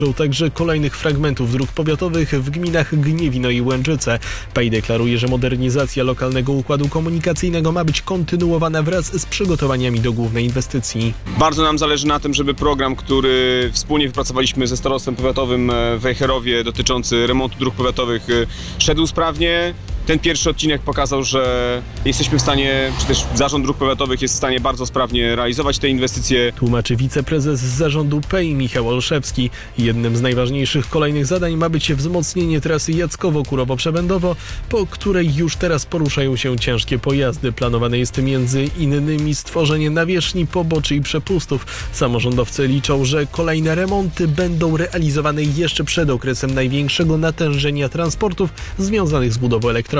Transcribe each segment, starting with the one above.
Także kolejnych fragmentów dróg powiatowych w gminach Gniewino i Łęczyce. PEI deklaruje, że modernizacja lokalnego układu komunikacyjnego ma być kontynuowana wraz z przygotowaniami do głównej inwestycji. Bardzo nam zależy na tym, żeby program, który wspólnie wypracowaliśmy ze Starostwem Powiatowym w Wejherowie dotyczący remontu dróg powiatowych, szedł sprawnie. Ten pierwszy odcinek pokazał, że jesteśmy w stanie, czy też Zarząd Dróg Powiatowych jest w stanie bardzo sprawnie realizować te inwestycje. Tłumaczy wiceprezes zarządu PEI Michał Olszewski. Jednym z najważniejszych kolejnych zadań ma być wzmocnienie trasy Jackowo-Kurowo-Przebędowo, po której już teraz poruszają się ciężkie pojazdy. Planowane jest między innymi stworzenie nawierzchni, poboczy i przepustów. Samorządowcy liczą, że kolejne remonty będą realizowane jeszcze przed okresem największego natężenia transportów związanych z budową elektrowni.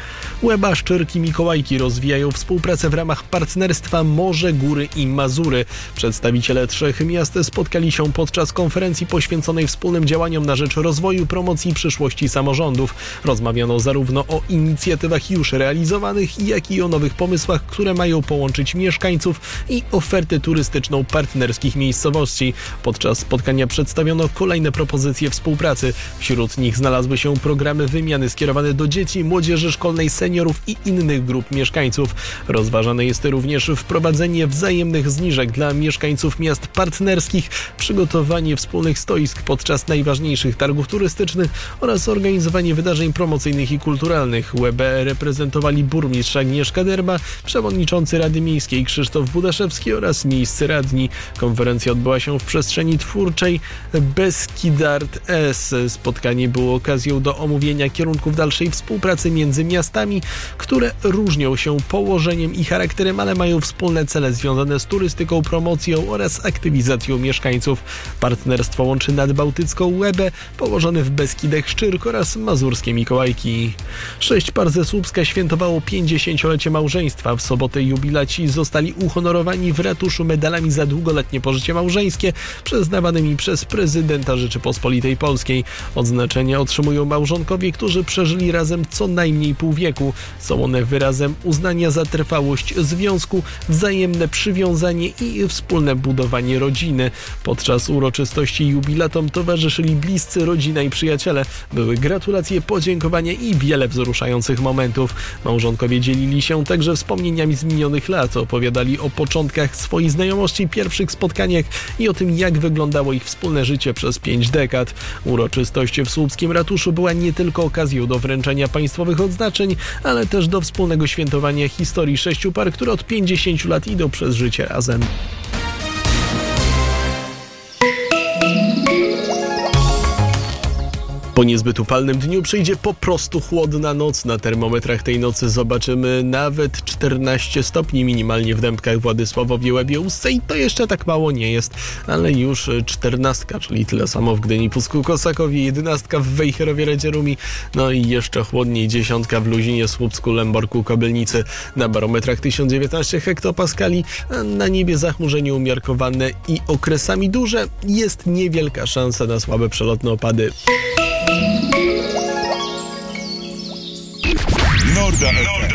Łeba, Szczyrki, Mikołajki rozwijają współpracę w ramach partnerstwa Morze, Góry i Mazury. Przedstawiciele 3 miast spotkali się podczas konferencji poświęconej wspólnym działaniom na rzecz rozwoju, promocji i przyszłości samorządów. Rozmawiano zarówno o inicjatywach już realizowanych, jak i o nowych pomysłach, które mają połączyć mieszkańców i ofertę turystyczną partnerskich miejscowości. Podczas spotkania przedstawiono kolejne propozycje współpracy. Wśród nich znalazły się programy wymiany skierowane do dzieci, młodzieży szkolnej, seniorów i innych grup mieszkańców. Rozważane jest również wprowadzenie wzajemnych zniżek dla mieszkańców miast partnerskich, przygotowanie wspólnych stoisk podczas najważniejszych targów turystycznych oraz organizowanie wydarzeń promocyjnych i kulturalnych. UEB reprezentowali burmistrz Agnieszka Derba, przewodniczący Rady Miejskiej Krzysztof Budaszewski oraz miejscy radni. Konferencja odbyła się w przestrzeni twórczej Beskidart S. Spotkanie było okazją do omówienia kierunków dalszej współpracy między miastami, które różnią się położeniem i charakterem, ale mają wspólne cele związane z turystyką, promocją oraz aktywizacją mieszkańców. Partnerstwo łączy nadbałtycką Łebę, położony w Beskidach Szczyrk oraz mazurskie Mikołajki. 6 par ze Słupska świętowało 50-lecie małżeństwa. W sobotę jubilaci zostali uhonorowani w ratuszu medalami za długoletnie pożycie małżeńskie przyznawanymi przez prezydenta Rzeczypospolitej Polskiej. Odznaczenia otrzymują małżonkowie, którzy przeżyli razem co najmniej pół wieku. Są one wyrazem uznania za trwałość związku, wzajemne przywiązanie i wspólne budowanie rodziny. Podczas uroczystości jubilatom towarzyszyli bliscy, rodzina i przyjaciele. Były gratulacje, podziękowania i wiele wzruszających momentów. Małżonkowie dzielili się także wspomnieniami z minionych lat. Opowiadali o początkach swojej znajomości, pierwszych spotkaniach i o tym, jak wyglądało ich wspólne życie przez 5 dekad. Uroczystość w słupskim ratuszu była nie tylko okazją do wręczenia państwowych odznaczeń, ale też do wspólnego świętowania historii 6 par, które od 50 lat idą przez życie razem. Po niezbyt upalnym dniu przyjdzie po prostu chłodna noc. Na termometrach tej nocy zobaczymy nawet 14 stopni minimalnie w Dębkach, Władysławowie, Łebie, Ustce i to jeszcze tak mało nie jest, ale już 14, czyli tyle samo w Gdyni, Pusku, Kosakowie, 11 w Wejherowie, Radzierumi, no i jeszcze chłodniej 10 w Luzinie, Słupsku, Lęborku, Kobylnicy. Na barometrach 1019 hektopaskali, na niebie zachmurzenie umiarkowane i okresami duże. Jest niewielka szansa na słabe przelotne opady. Norda FM.